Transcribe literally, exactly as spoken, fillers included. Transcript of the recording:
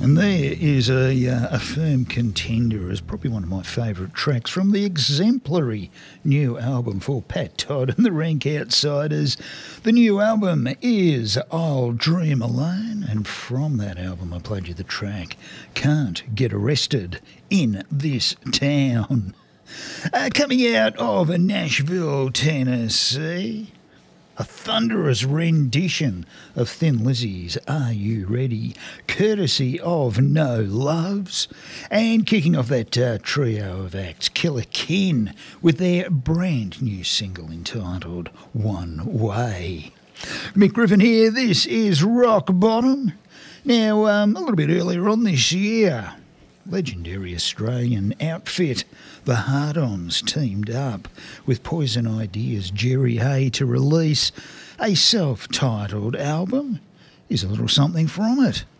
And there is a, uh, a firm contender as probably one of my favourite tracks from the exemplary new album for Pat Todd and the Rank Outsiders. The new album is I'll Dream Alone, and from that album I played you the track Can't Get Arrested in This Town. Uh, coming out of Nashville, Tennessee, a thunderous rendition of Thin Lizzy's Are You Ready, courtesy of No Loves, and kicking off that uh, trio of acts, Killer Kin, with their brand new single entitled One Way. Mick Griffin here, this is Rock Bottom. Now, um, a little bit earlier on this year, legendary Australian outfit, the Hard-Ons, teamed up with Poison Ideas' Jerry Hay to release a self-titled album. Here's a little something from it.